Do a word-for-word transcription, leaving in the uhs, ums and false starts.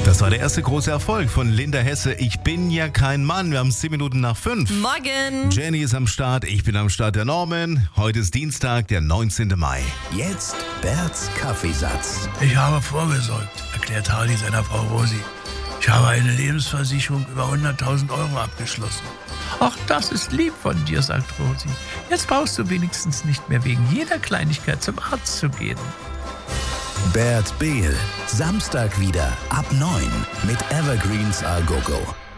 Das war der erste große Erfolg von Linda Hesse. Ich bin ja kein Mann. Wir haben zehn Minuten nach fünf. Morgen. Jenny ist am Start, ich bin am Start, der Norman. Heute ist Dienstag, der neunzehnten Mai. Jetzt Berts Kaffeesatz. Ich habe vorgesorgt, erklärt Hardy seiner Frau Rosi. Ich habe eine Lebensversicherung über hunderttausend Euro abgeschlossen. Ach, das ist lieb von dir, sagt Rosi. Jetzt brauchst du wenigstens nicht mehr wegen jeder Kleinigkeit zum Arzt zu gehen. Bert Behl, Samstag wieder ab neun mit Evergreens A Go Go.